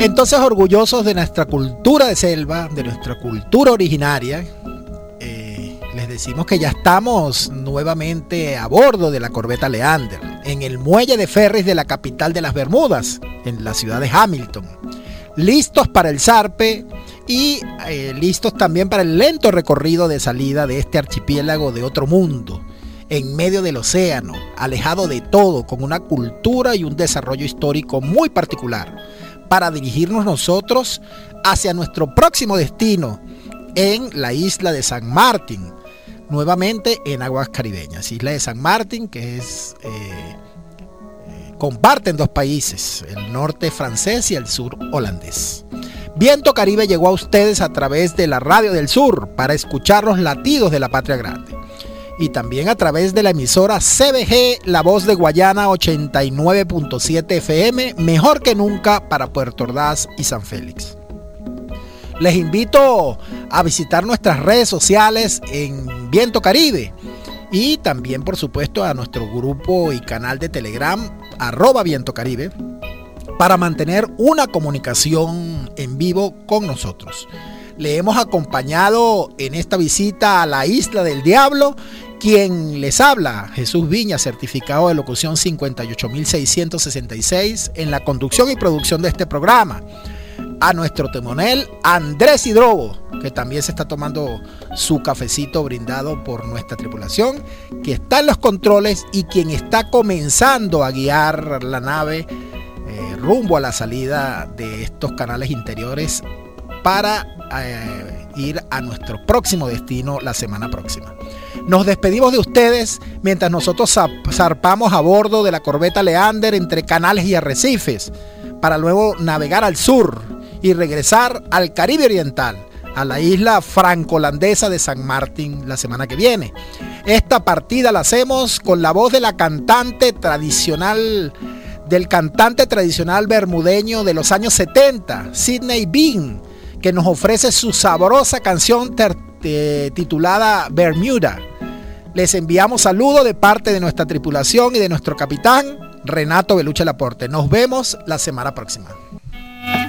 Entonces, orgullosos de nuestra cultura de selva, de nuestra cultura originaria, les decimos que ya estamos nuevamente a bordo de la corbeta Leander, en el muelle de ferries de la capital de las Bermudas, en la ciudad de Hamilton. Listos para el zarpe y listos también para el lento recorrido de salida de este archipiélago de otro mundo, en medio del océano, alejado de todo, con una cultura y un desarrollo histórico muy particular, para dirigirnos nosotros hacia nuestro próximo destino en la isla de San Martín, nuevamente en aguas caribeñas. Isla de San Martín, que es comparten dos países, el norte francés y el sur holandés. Viento Caribe llegó a ustedes a través de la Radio del Sur para escuchar los latidos de la patria grande, y también a través de la emisora CBG La Voz de Guayana 89.7 FM, mejor que nunca para Puerto Ordaz y San Félix. Les invito a visitar nuestras redes sociales en Viento Caribe y también, por supuesto, a nuestro grupo y canal de Telegram @VientoCaribe para mantener una comunicación en vivo con nosotros. Le hemos acompañado en esta visita a la Isla del Diablo quien les habla, Jesús Viña, certificado de locución 58666 en la conducción y producción de este programa. A nuestro timonel Andrés Hidrobo, que también se está tomando su cafecito brindado por nuestra tripulación, que está en los controles y quien está comenzando a guiar la nave rumbo a la salida de estos canales interiores para ir a nuestro próximo destino la semana próxima. Nos despedimos de ustedes mientras nosotros zarpamos a bordo de la corbeta Leander entre canales y arrecifes para luego navegar al sur y regresar al Caribe Oriental, a la isla franco-holandesa de San Martín la semana que viene. Esta partida la hacemos con la voz de la cantante tradicional, del cantante tradicional bermudeño de los años 70, Sidney Bean, que nos ofrece su sabrosa canción titulada Bermuda. Les enviamos saludos de parte de nuestra tripulación y de nuestro capitán, Renato Beluche Laporte. Nos vemos la semana próxima.